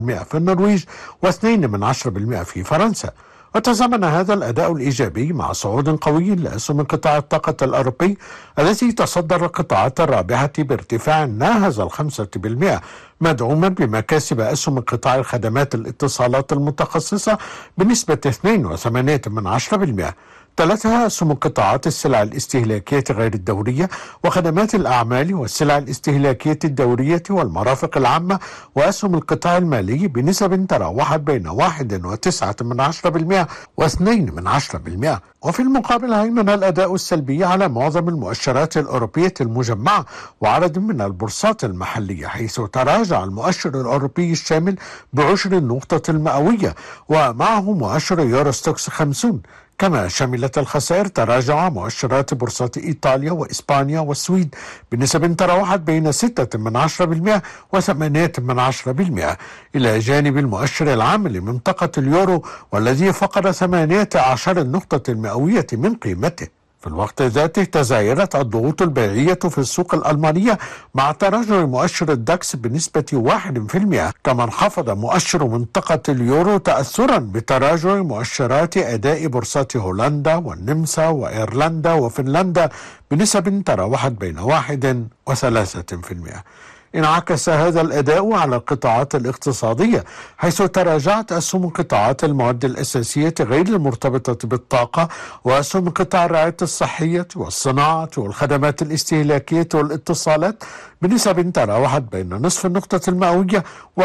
في النرويج و2% في فرنسا. وتزامن هذا الأداء الإيجابي مع صعود قوي لأسهم قطاع الطاقة الأوروبي التي تصدر القطاعات الرابحة بارتفاع ناهز 5%، مدعوما بمكاسب أسهم قطاع الخدمات الاتصالات المتخصصة بنسبة 2.8%. تلتها أسهم قطاعات السلع الاستهلاكية غير الدورية وخدمات الأعمال والسلع الاستهلاكية الدورية والمرافق العامة وأسهم القطاع المالي بنسب تراوحت بين 1.9% و2%. وفي المقابل هيمن الأداء السلبي على معظم المؤشرات الأوروبية المجمعة وعدد من البورصات المحلية، حيث تراجع المؤشر الأوروبي الشامل بعشر النقطة المئوية ومعه مؤشر يوروستوكس 50. كما شملت الخسائر تراجع مؤشرات بورصات إيطاليا وإسبانيا والسويد بنسب تراوحت بين 6% و8%، إلى جانب المؤشر العام لمنطقة اليورو والذي فقد 18 النقطة المئوية من قيمته. في الوقت ذاته تزايدت الضغوط البيعية في السوق الألمانية مع تراجع مؤشر الداكس بنسبة 1%، كما انخفض مؤشر منطقة اليورو تأثرا بتراجع مؤشرات أداء بورصات هولندا والنمسا وإيرلندا وفنلندا بنسب تراوحت بين 1 و3%. انعكس هذا الأداء على القطاعات الاقتصادية، حيث تراجعت أسهم قطاعات المواد الأساسية غير المرتبطة بالطاقة وأسهم قطاع الرعاية الصحية والصناعة والخدمات الاستهلاكية والاتصالات بنسب تراوحت بين نصف النقطة المئوية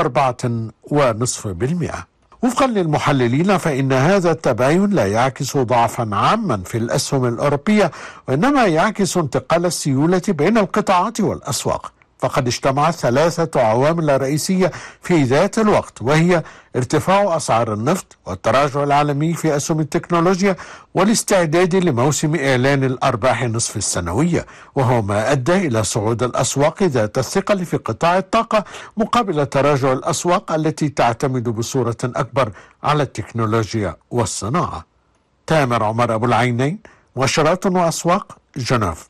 و4.5%. وفقا للمحللين فإن هذا التباين لا يعكس ضعفا عاما في الأسهم الأوروبية، وإنما يعكس انتقال السيولة بين القطاعات والأسواق. فقد اجتمعت 3 عوامل رئيسية في ذات الوقت، وهي ارتفاع أسعار النفط والتراجع العالمي في أسهم التكنولوجيا والاستعداد لموسم إعلان الأرباح نصف السنوية، وهو ما أدى إلى صعود الأسواق ذات الثقل في قطاع الطاقة مقابل تراجع الأسواق التي تعتمد بصورة أكبر على التكنولوجيا والصناعة. تامر عمر أبو العينين، مؤشرات وأسواق، جنيف.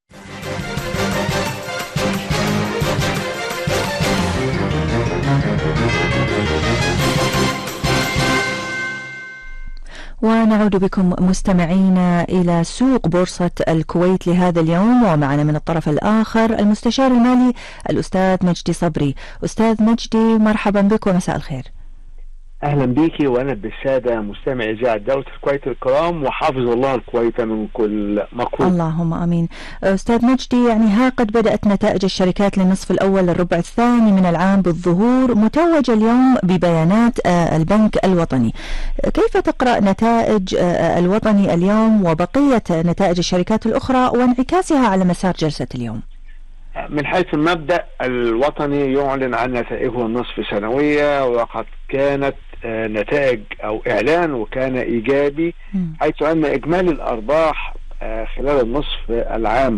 ونعود بكم مستمعينا إلى سوق بورصة الكويت لهذا اليوم، ومعنا من الطرف الآخر المستشار المالي الأستاذ مجدي صبري. أستاذ مجدي، مرحبا بك ومساء الخير. أهلا بك وأنا بالسادة مستمعي إذاعة دولة الكويت الكرام، وحافظ الله الكويت من كل مكروه. اللهم آمين. أستاذ مجدي، يعني ها قد بدأت نتائج الشركات للنصف الأول للربع الثاني من العام بالظهور، متوجة اليوم ببيانات البنك الوطني. كيف تقرأ نتائج الوطني اليوم وبقية نتائج الشركات الأخرى وانعكاسها على مسار جلسة اليوم؟ من حيث المبدأ الوطني يعلن عن نتائجه النصف سنوية، وقد كانت نتائج أو إعلان وكان إيجابي، حيث أن إجمالي الأرباح خلال النصف العام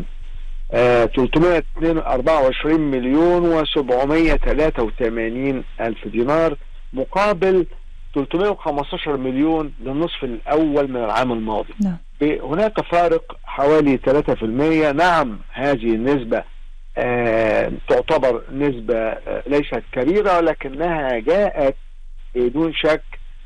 324 مليون و783 ألف دينار مقابل 315 مليون للنصف الأول من العام الماضي. هناك فارق حوالي 3%. نعم، هذه النسبة تعتبر نسبة ليست كبيرة، ولكنها جاءت بدون شك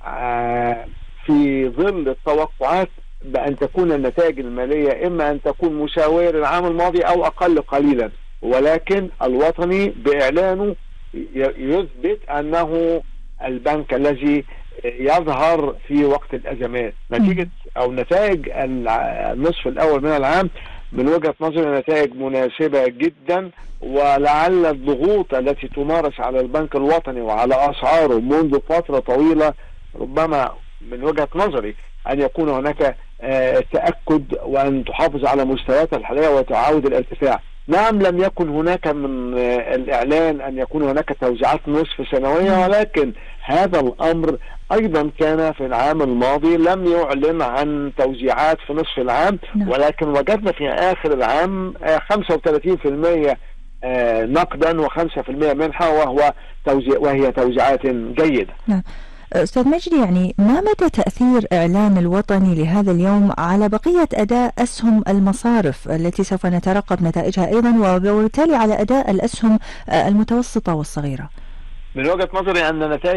في ظل التوقعات بأن تكون النتائج المالية إما أن تكون مساوية للعام الماضي أو أقل قليلا، ولكن الوطني بإعلانه يثبت أنه البنك الذي يظهر في وقت الأزمات. نتيجة أو نتائج النصف الأول من العام من وجهة نظري نتائج مناسبة جدا، ولعل الضغوط التي تمارس على البنك الوطني وعلى أسعاره منذ فترة طويلة ربما من وجهة نظري أن يكون هناك تأكد وأن تحافظ على مستويات الحالية وتعاود الارتفاع. نعم، لم يكن هناك من الإعلان أن يكون هناك توزيعات نصف سنوية، ولكن هذا الأمر أيضا كان في العام الماضي، لم يعلن عن توزيعات في نصف العام، ولكن وجدنا في آخر العام 35% نقدا و5% منحة، وهي توزيعات جيدة. أستاذ مجدي، يعني ما مدى تأثير إعلان الوطني لهذا اليوم على بقية أداء أسهم المصارف التي سوف نترقب نتائجها أيضا، وبالتالي على أداء الأسهم المتوسطة والصغيرة؟ من وجهة نظري أن نتائج